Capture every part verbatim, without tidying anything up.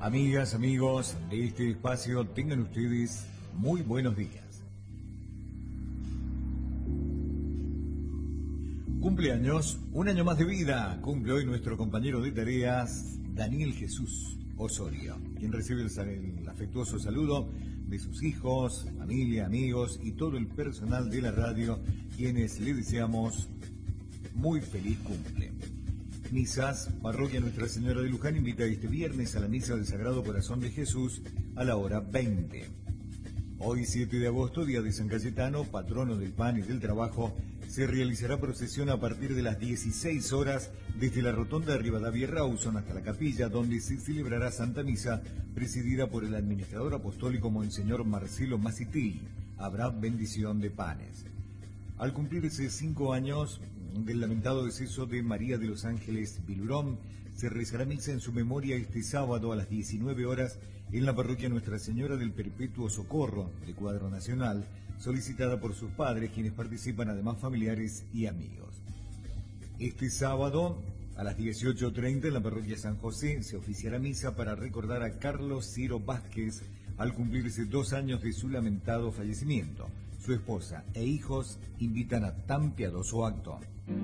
Amigas, amigos de este espacio, tengan ustedes muy buenos días. Cumpleaños, un año más de vida, cumple hoy nuestro compañero de tareas, Daniel Jesús Osorio, quien recibe el, el afectuoso saludo de sus hijos, familia, amigos y todo el personal de la radio, quienes le deseamos muy feliz cumple. Misas, Parroquia Nuestra Señora de Luján invita este viernes a la Misa del Sagrado Corazón de Jesús a la hora veinte. Hoy, siete de agosto, día de San Cayetano, patrono del pan y del trabajo, se realizará procesión a partir de las dieciséis horas desde la rotonda de Rivadavia Rawson hasta la capilla, donde se celebrará Santa Misa, presidida por el administrador apostólico Monseñor Marcelo Masitilli. Habrá bendición de panes. Al cumplirse cinco años del lamentado deceso de María de los Ángeles Bilurón, se rezará misa en su memoria este sábado a las diecinueve horas en la parroquia Nuestra Señora del Perpetuo Socorro de Cuadro Nacional, solicitada por sus padres, quienes participan además familiares y amigos. Este sábado a las dieciocho treinta en la parroquia San José se oficiará misa para recordar a Carlos Ciro Vázquez al cumplirse dos años de su lamentado fallecimiento. Su esposa e hijos invitan a tan piadoso acto.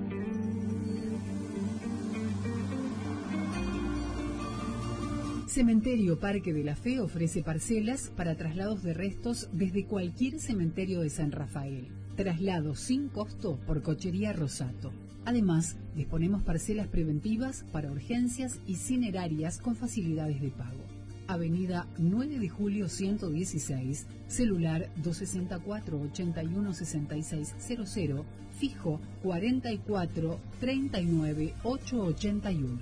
Cementerio Parque de la Fe ofrece parcelas para traslados de restos desde cualquier cementerio de San Rafael. Traslado sin costo por Cochería Rosato. Además, disponemos parcelas preventivas para urgencias y cinerarias con facilidades de pago. Avenida nueve de julio ciento dieciséis, celular dos seis cuatro, ocho uno seis seis cero cero, fijo cuarenta y cuatro, treinta y nueve, ochocientos ochenta y uno.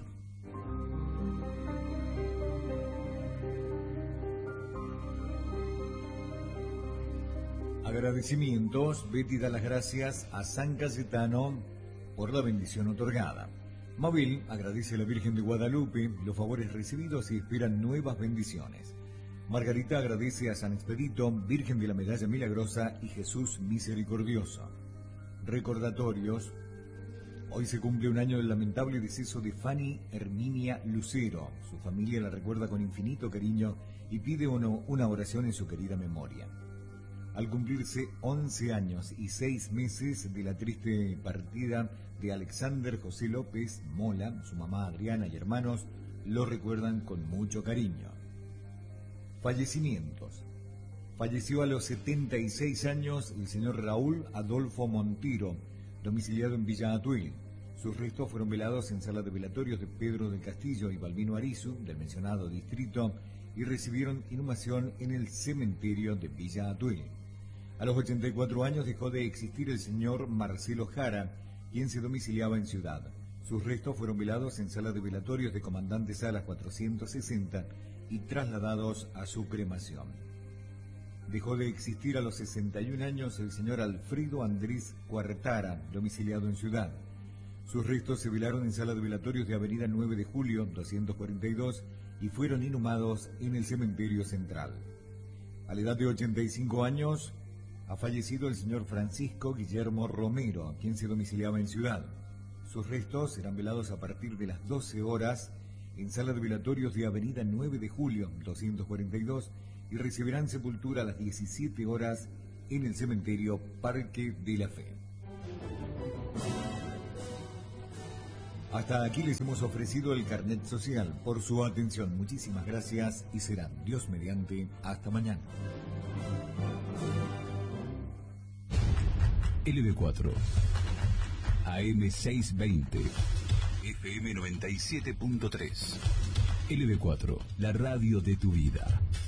Agradecimientos. Betty da las gracias a San Cayetano por la bendición otorgada. Mabel agradece a la Virgen de Guadalupe los favores recibidos y esperan nuevas bendiciones. Margarita agradece a San Expedito, Virgen de la Medalla Milagrosa y Jesús Misericordioso. Recordatorios. Hoy se cumple un año del lamentable deceso de Fanny Herminia Lucero. Su familia la recuerda con infinito cariño y pide uno, una oración en su querida memoria. Al cumplirse once años y seis meses de la triste partida de Alexander José López Mola, su mamá Adriana y hermanos lo recuerdan con mucho cariño. Fallecimientos. Falleció a los setenta y seis años el señor Raúl Adolfo Montiro, domiciliado en Villa Atuel. Sus restos fueron velados en sala de velatorios de Pedro del Castillo y Balbino Arizu, del mencionado distrito, y recibieron inhumación en el cementerio de Villa Atuel. A los ochenta y cuatro años dejó de existir el señor Marcelo Jara, quien se domiciliaba en Ciudad. Sus restos fueron velados en sala de velatorios de Comandante Salas cuatrocientos sesenta y trasladados a su cremación. Dejó de existir a los sesenta y un años el señor Alfredo Andrés Cuartara, domiciliado en Ciudad. Sus restos se velaron en sala de velatorios de Avenida nueve de julio doscientos cuarenta y dos y fueron inhumados en el cementerio central. A la edad de ochenta y cinco años, ha fallecido el señor Francisco Guillermo Romero, quien se domiciliaba en Ciudad. Sus restos serán velados a partir de las doce horas en sala de velatorios de Avenida nueve de julio doscientos cuarenta y dos y recibirán sepultura a las diecisiete horas en el cementerio Parque de la Fe. Hasta aquí les hemos ofrecido el carnet social. Por su atención, muchísimas gracias y será Dios mediante hasta mañana. L B cuatro, A M seiscientos veinte, F M noventa y siete punto tres. L B cuatro, la radio de tu vida.